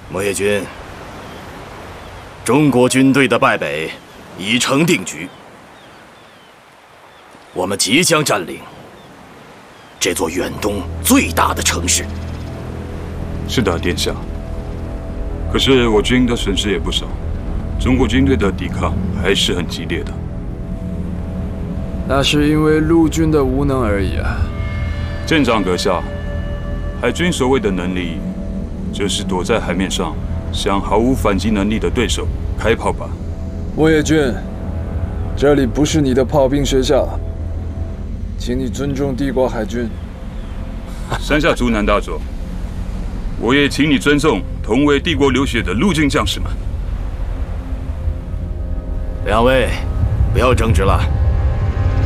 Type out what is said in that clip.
莫叶君，中国军队的败北已成定局，我们即将占领这座远东最大的城市。 是的，殿下。可是我军的损失也不少，中国军队的抵抗还是很激烈的。 那是因为陆军的无能而已啊。 舰长阁下，海军所谓的能力，就是躲在海面上，向毫无反击能力的对手开炮吧。 莫野君，这里不是你的炮兵学校，请你尊重帝国海军。 山下竹南大佐，我也请你尊重同为帝国流血的陆军将士们。 两位，不要争执了。